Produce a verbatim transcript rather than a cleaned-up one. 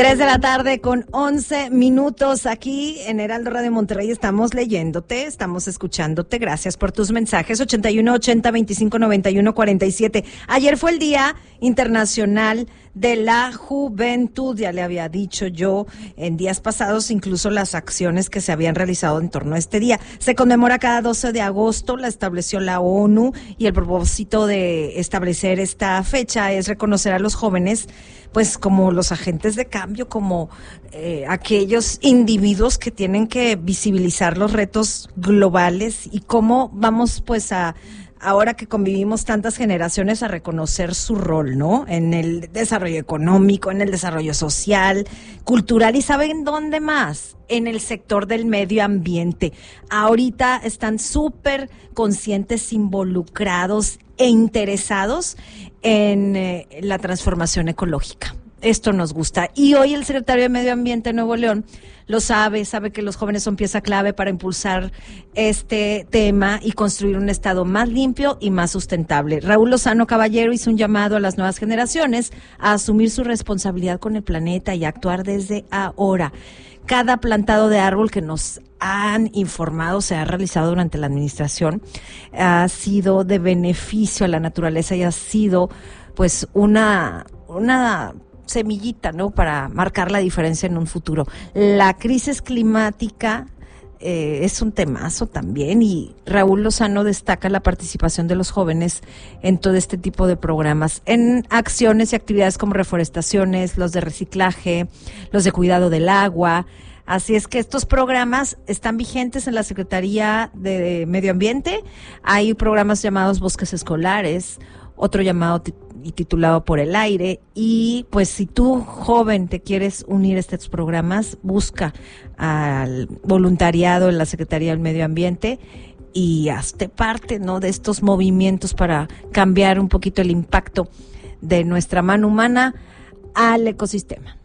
Tres de la tarde con once minutos aquí en Heraldo Radio Monterrey. Estamos leyéndote, estamos escuchándote. Gracias por tus mensajes. ochenta y uno ochenta veinticinco noventa y uno cuarenta y siete. Ayer fue el Día Internacional de la Juventud. Ya le había dicho yo en días pasados incluso las acciones que se habían realizado en torno a este día. Se conmemora cada doce de agosto, la estableció la ONU, y el propósito de establecer esta fecha es reconocer a los jóvenes pues como los agentes de cambio, como eh, aquellos individuos que tienen que visibilizar los retos globales y cómo vamos pues a, ahora que convivimos tantas generaciones, a reconocer su rol, ¿no? En el desarrollo económico, en el desarrollo social, cultural, y ¿saben dónde más? En el sector del medio ambiente. Ahorita están súper conscientes, involucrados e interesados en eh, la transformación ecológica. Esto nos gusta. Y hoy el secretario de Medio Ambiente de Nuevo León lo sabe, sabe que los jóvenes son pieza clave para impulsar este tema y construir un estado más limpio y más sustentable. Raúl Lozano Caballero hizo un llamado a las nuevas generaciones a asumir su responsabilidad con el planeta y actuar desde ahora. Cada plantado de árbol que nos han informado se ha realizado durante la administración ha sido de beneficio a la naturaleza y ha sido pues una una semillita, ¿no?, para marcar la diferencia en un futuro. La crisis climática eh, es un temazo también, y Raúl Lozano destaca la participación de los jóvenes en todo este tipo de programas, en acciones y actividades como reforestaciones, los de reciclaje, los de cuidado del agua. Así es que estos programas están vigentes en la Secretaría de Medio Ambiente. Hay programas llamados Bosques Escolares, otro llamado t- y titulado Por el Aire, y pues si tú, joven, te quieres unir a estos programas, busca al voluntariado en la Secretaría del Medio Ambiente y hazte parte, ¿no?, de estos movimientos para cambiar un poquito el impacto de nuestra mano humana al ecosistema.